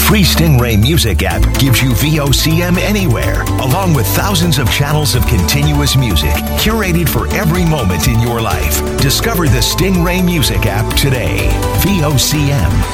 free Stingray Music app gives you VOCM anywhere, along with thousands of channels of continuous music curated for every moment in your life. Discover the Stingray Music app today. VOCM.